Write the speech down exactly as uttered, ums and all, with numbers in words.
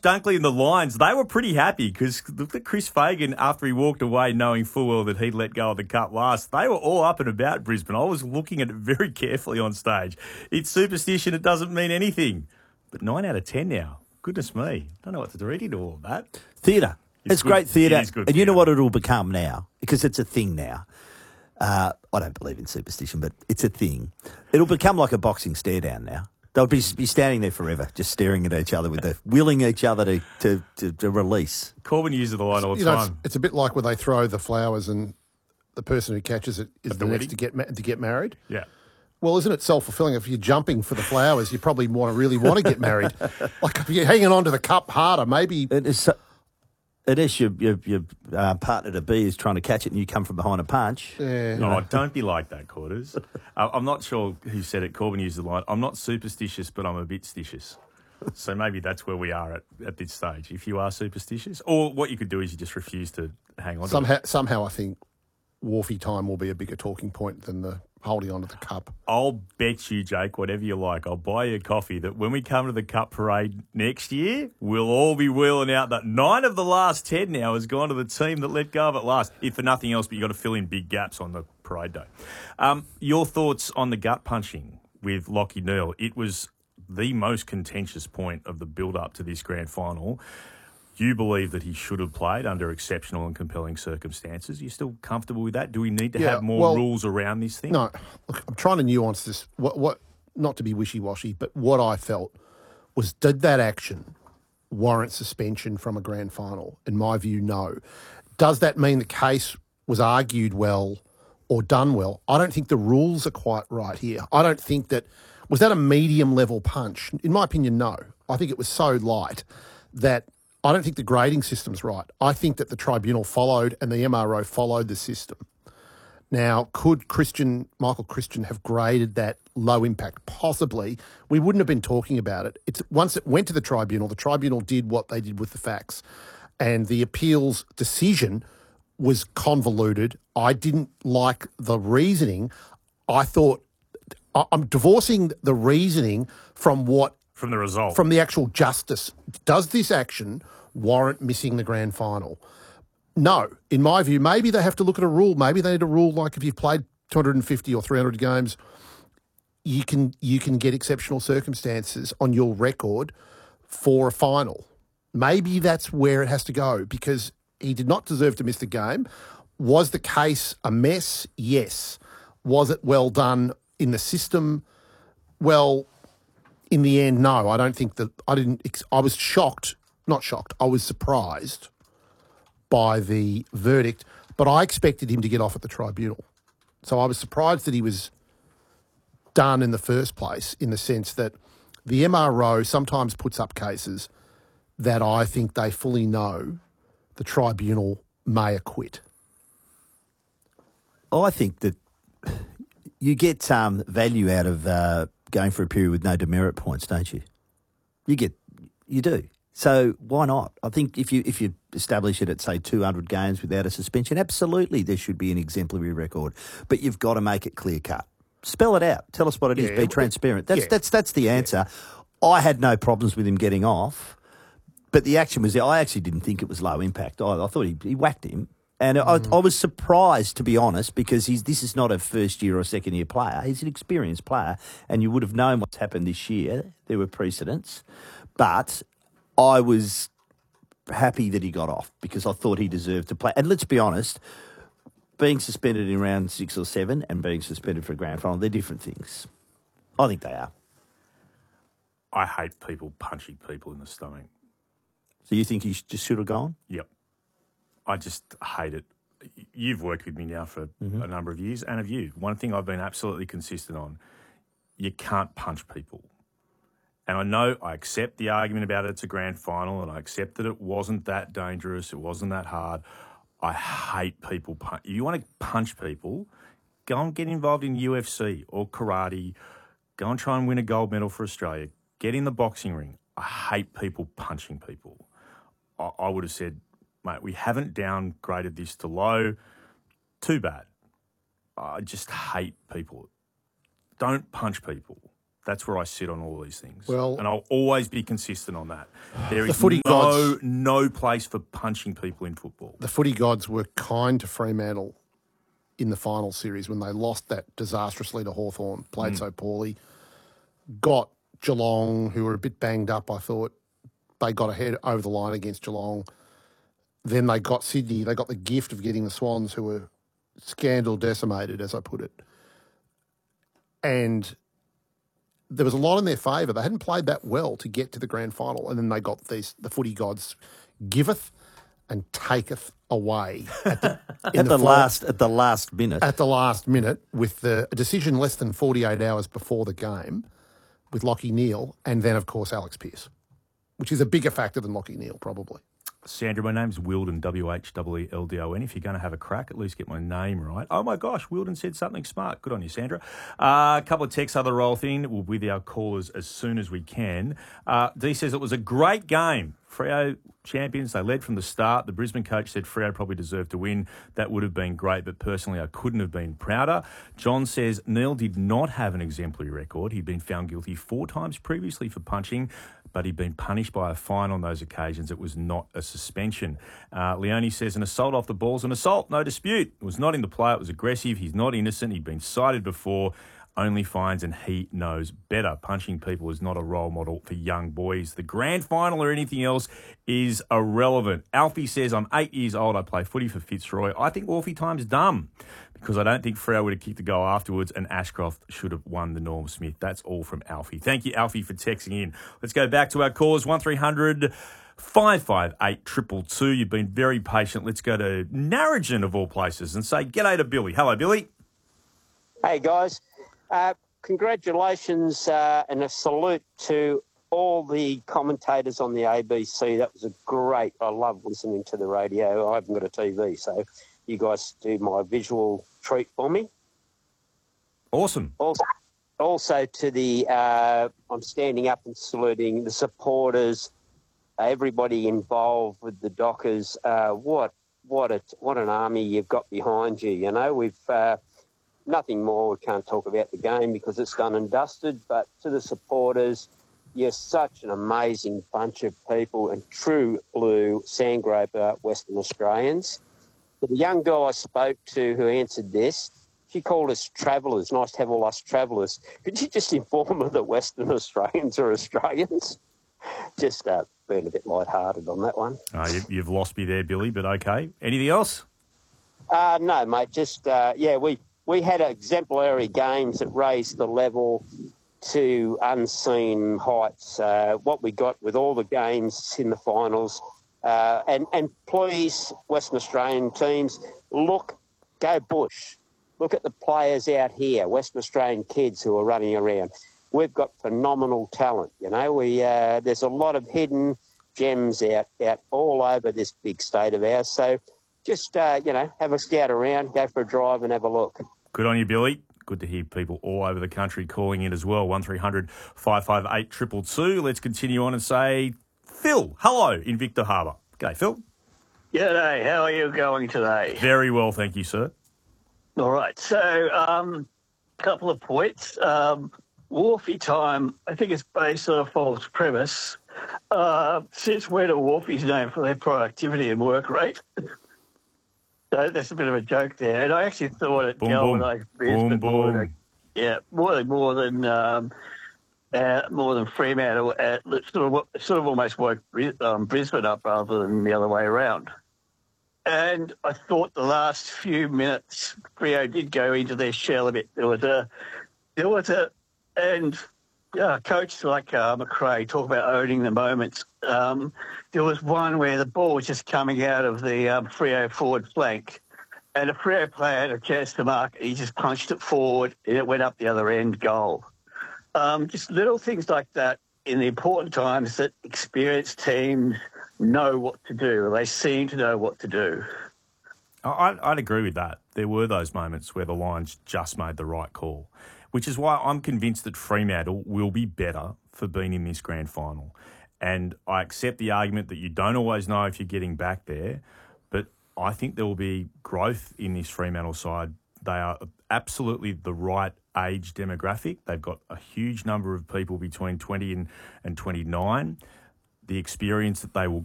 Dunkley and the Lions, they were pretty happy because look at Chris Fagan after he walked away knowing full well that he'd let go of the cup last. They were all up and about Brisbane. I was looking at it very carefully on stage. It's superstition. It doesn't mean anything. But nine out of ten now. Goodness me. Don't know what to read into all of that. Theatre. It's, it's great theatre. It good and you theatre. know what it'll become now? Because it's a thing now. Uh, I don't believe in superstition, but it's a thing. It'll become like a boxing stare down now. They'll be, be standing there forever, just staring at each other, with the willing each other to, to, to, to release. Corbin uses the line all the you know, time. It's, it's a bit like when they throw the flowers and the person who catches it is At the, the next wedding? to get ma- to get married. Yeah. Well, isn't it self-fulfilling? If you're jumping for the flowers, you probably want to really want to get married. Like if you're hanging on to the cup harder, maybe... It is, it is your, your, your uh, partner to be is trying to catch it and you come from behind a punch. Yeah. No, don't be like that, Quarters. uh, I'm not sure who said it. Corbin used the line, I'm not superstitious, but I'm a bit stitious. So maybe that's where we are at, at this stage. If you are superstitious, or what you could do is you just refuse to hang on Somehow, to it. somehow I think Wharfie time will be a bigger talking point than the holding on to the cup. I'll bet you, Jake, whatever you like, I'll buy you a coffee that when we come to the Cup Parade next year, we'll all be wheeling out that nine of the last ten now has gone to the team that let go of it last, if for nothing else, but you've got to fill in big gaps on the parade day. Um, your thoughts on the gut punching with Lachie Neale? It was the most contentious point of the build-up to this grand final. You believe that he should have played under exceptional and compelling circumstances. Are you still comfortable with that? Do we need to Yeah, have more well, rules around this thing? No, look, I'm trying to nuance this. What, what, not to be wishy-washy, but what I felt was, did that action warrant suspension from a grand final? In my view, no. Does that mean the case was argued well or done well? I don't think the rules are quite right here. I don't think that, was that a medium-level punch? In my opinion, no. I think it was so light that I don't think the grading system's right. I think that the tribunal followed and the M R O followed the system. Now, could Christian, Michael Christian have graded that low impact? Possibly. We wouldn't have been talking about it. It's once it went to the tribunal, the tribunal did what they did with the facts. And the appeals decision was convoluted. I didn't like the reasoning. I thought, I'm divorcing the reasoning from what From the result. from the actual justice. Does this action warrant missing the grand final? No. In my view, maybe they have to look at a rule. Maybe they need a rule like if you've played two hundred fifty or three hundred games, you can you can get exceptional circumstances on your record for a final. Maybe that's where it has to go, because he did not deserve to miss the game. Was the case a mess? Yes. Was it well done in the system? Well, in the end, no. I don't think that I didn't. I was shocked, not shocked. I was surprised by the verdict, but I expected him to get off at the tribunal. So I was surprised that he was done in the first place, in the sense that the M R O sometimes puts up cases that I think they fully know the tribunal may acquit. I think that you get um, value out of uh, going for a period with no demerit points, don't you? You get, you do. So why not? I think if you if you establish it at, say, two hundred games without a suspension, absolutely there should be an exemplary record. But you've got to make it clear cut. Spell it out. Tell us what it is. Yeah, Be but- transparent. That's yeah. that's that's the answer. I had no problems with him getting off, but the action was there. I actually didn't think it was low impact either. I thought he, he whacked him. And Mm. I, I was surprised, to be honest, because he's this is not a first-year or second-year player. He's an experienced player, and you would have known what's happened this year. There were precedents. But I was happy that he got off because I thought he deserved to play. And let's be honest, being suspended in round six or seven and being suspended for a grand final, they're different things. I think they are. I hate people punching people in the stomach. So you think he sh- just should have gone? Yep. I just hate it. You've worked with me now for mm-hmm. a number of years, and have you. One thing I've been absolutely consistent on, you can't punch people. And I know I accept the argument about it, it's a grand final, and I accept that it wasn't that dangerous, it wasn't that hard. I hate people punch. If you want to punch people, go and get involved in U F C or karate. Go and try and win a gold medal for Australia. Get in the boxing ring. I hate people punching people. I, I would have said, mate, we haven't downgraded this to low. Too bad. I just hate people. Don't punch people. That's where I sit on all these things. Well- and I'll always be consistent on that. There is footy no, gods- no place for punching people in football. The footy gods were kind to Fremantle in the final series when they lost that disastrously to Hawthorn, played Mm. so poorly. Got Geelong, who were a bit banged up, I thought. They got ahead over the line against Geelong. Then they got Sydney. They got the gift of getting the Swans, who were scandal decimated, as I put it. And there was a lot in their favour. They hadn't played that well to get to the grand final. And then they got these, the footy gods giveth and taketh away at the, in At the, fi- last, at the last minute. at the last minute with the a decision less than forty-eight hours before the game with Lachie Neale and then, of course, Alex Pearce, which is a bigger factor than Lachie Neale, probably. Sandra, my name's Wilden, W H E E L D O N. If you're going to have a crack, at least get my name right. Oh, my gosh, Wilden said something smart. Good on you, Sandra. Uh, a couple of texts, other roll thing. We'll be with our callers as soon as we can. Uh, D says it was a great game. Freo champions, they led from the start. The Brisbane coach said Freo probably deserved to win. That would have been great, but personally I couldn't have been prouder. John says Neale did not have an exemplary record. He'd been found guilty four times previously for punching, but he'd been punished by a fine on those occasions. It was not a suspension. Uh, Leone says an assault off the ball's an assault, no dispute. It was not in the play, it was aggressive. He's not innocent. He'd been cited before. Only fines and he knows better. Punching people is not a role model for young boys. The grand final or anything else is irrelevant. Alfie says, I'm eight years old. I play footy for Fitzroy. I think Orphy time's dumb because I don't think Freo would have kicked the goal afterwards and Ashcroft should have won the Norm Smith. That's all from Alfie. Thank you, Alfie, for texting in. Let's go back to our callers. one three hundred five five eight two two two. You've been very patient. Let's go to Narrogin, of all places, and say g'day to Billy. Hello, Billy. Hey, guys. Uh, congratulations uh, and a salute to all the commentators on the A B C. That was a great, I love listening to the radio. I haven't got a T V, so you guys do my visual treat for me. Awesome. Also, also to the, uh, I'm standing up and saluting the supporters, everybody involved with the Dockers. Uh, what, what, a, what an army you've got behind you, you know. We've... Uh, Nothing more. We can't talk about the game because it's done and dusted. But to the supporters, you're such an amazing bunch of people and true blue sandgroper Western Australians. But the young girl I spoke to who answered this, she called us travellers. Nice to have all us travellers. Could you just inform her that Western Australians are Australians? Just uh, being a bit lighthearted on that one. Uh, you, you've lost me there, Billy, but okay. Anything else? Uh, no, mate. Just, uh, yeah, we... We had exemplary games that raised the level to unseen heights. Uh, what we got with all the games in the finals. Uh, and, and please, Western Australian teams, look, go Bush. Look at the players out here, Western Australian kids who are running around. We've got phenomenal talent, you know. We uh, there's a lot of hidden gems out, out all over this big state of ours. So just, uh, you know, have a scout around, go for a drive and have a look. Good on you, Billy. Good to hear people all over the country calling in as well. one three hundred five five eight two two two. Let's continue on and say, Phil, hello in Victor Harbour. G'day, Phil. G'day. How are you going today? Very well, thank you, sir. All right. So, um, couple of points. Um, Wharfie time, I think it's based on a false premise. Uh, since when are Wharfies known for their productivity and work rate? So that's a bit of a joke there. And I actually thought it Boom, galvanised boom, Brisbane more boom. than, yeah, more than more than um, uh, more than Fremantle. Uh, sort of sort of almost woke um, Brisbane up rather than the other way around. And I thought the last few minutes, Freo did go into their shell a bit. There was a, there was a, and yeah, coaches like uh, McRae talk about owning the moments. Um, there was one where the ball was just coming out of the um, Freo forward flank, and a Freo player had a chance to mark. He just punched it forward, and it went up the other end, goal. Um, just little things like that in the important times that experienced teams know what to do. They seem to know what to do. I, I'd agree with that. There were those moments where the Lions just made the right call, which is why I'm convinced that Fremantle will be better for being in this grand final. And I accept the argument that you don't always know if you're getting back there, but I think there will be growth in this Fremantle side. They are absolutely the right age demographic. They've got a huge number of people between twenty and, and twenty-nine. The experience that they will